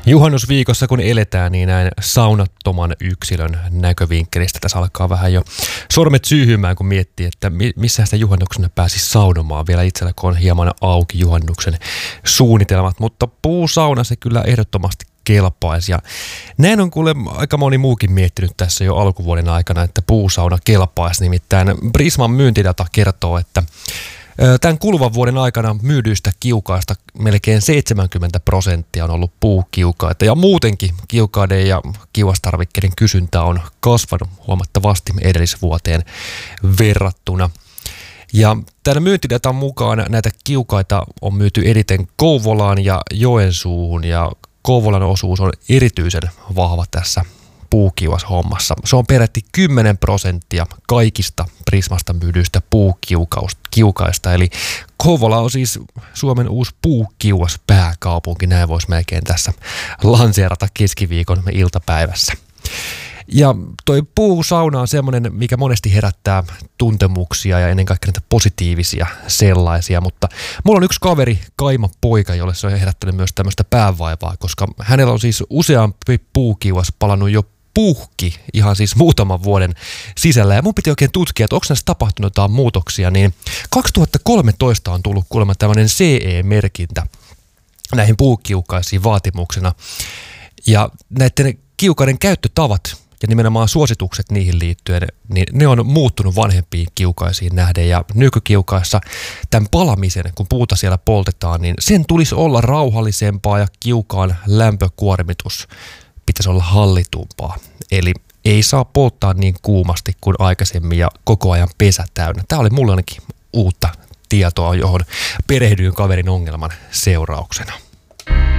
Juhannusviikossa kun eletään, niin näin saunattoman yksilön näkövinkkelistä tässä alkaa vähän jo sormet syyhymään, kun miettii, että missä sitä juhannuksena pääsisi saunomaan. Vielä itsellä, kun on hieman auki juhannuksen suunnitelmat, mutta puusauna se kyllä ehdottomasti kelpaisi. Ja näin on kuule aika moni muukin miettinyt tässä jo alkuvuoden aikana, että puusauna kelpaisi. Nimittäin Prisman myyntidata kertoo, että tämän kuluvan vuoden aikana myydyistä kiukaista melkein 70% on ollut puukiukaita ja muutenkin kiukaiden ja kiuastarvikkeiden kysyntä on kasvanut huomattavasti edellisvuoteen verrattuna. Ja tämän myyntidatan mukaan näitä kiukaita on myyty eniten Kouvolaan ja Joensuuhun ja Kouvolan osuus on erityisen vahva tässä puukiuashommassa. Se on peräti 10% kaikista Prismasta myydyistä puukiukaista, eli Kouvola on siis Suomen uusi puukiuas pääkaupunki, näin voisi melkein tässä lanseerata keskiviikon iltapäivässä. Ja toi puusauna on semmoinen, mikä monesti herättää tuntemuksia ja ennen kaikkea niitä positiivisia sellaisia, mutta mulla on yksi kaveri, Kaima poika, jolle se on herättänyt myös tämmöistä päävaivaa, koska hänellä on siis useampi puukiuas palannut jo puhki ihan siis muutaman vuoden sisällä. Ja mun piti oikein tutkia, että onko näissä tapahtunut jotain muutoksia, niin 2013 on tullut kuulemma tämmöinen CE-merkintä näihin puukiukaisiin vaatimuksena. Ja näiden kiukaiden käyttötavat ja nimenomaan suositukset niihin liittyen, niin ne on muuttunut vanhempiin kiukaisiin nähden. Ja nykykiukaissa tämän palamisen, kun puuta siellä poltetaan, niin sen tulisi olla rauhallisempaa ja kiukaan lämpökuormitus pitäisi olla hallitumpaa. Eli ei saa polttaa niin kuumasti kuin aikaisemmin ja koko ajan pesä täynnä. Tämä oli mulle ainakin uutta tietoa, johon perehdyin kaverin ongelman seurauksena.